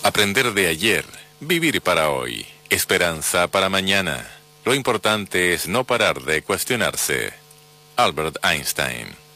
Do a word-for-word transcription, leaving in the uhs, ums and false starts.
Aprender de ayer, vivir para hoy, esperanza para mañana. Lo importante es no parar de cuestionarse. Albert Einstein.